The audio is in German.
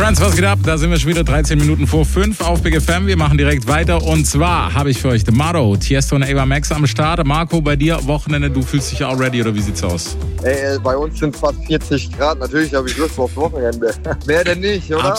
Friends, was geht ab? Da sind wir schon wieder 13 Minuten vor 5 auf Big FM. Wir machen direkt weiter. Und zwar habe ich für euch Demato, Tiesto und Ava Max am Start. Marco, bei dir Wochenende, du fühlst dich ja auch ready oder wie sieht's aus? Ey, bei uns sind fast 40 Grad. Natürlich habe ich Lust aufs Wochenende. Mehr denn nicht, oder?